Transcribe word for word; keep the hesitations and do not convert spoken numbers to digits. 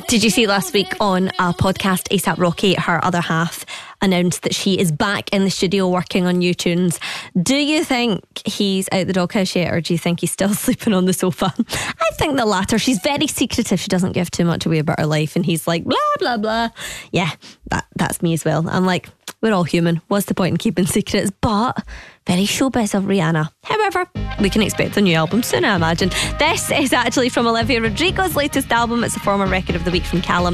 Did you see last week on a podcast, ASAP Rocky, her other half announced that she is back in the studio working on new tunes. Do you think he's out the doghouse yet, or do you think he's still sleeping on the sofa? I think the latter. She's very secretive. She doesn't give too much away about her life, and he's like blah blah blah. Yeah, that that's me as well. I'm like, we're all human. What's the point in keeping secrets? But very showbiz of Rihanna. However, we can expect a new album soon, I imagine. This is actually from Olivia Rodrigo's latest album. It's a former record of the week from Callum.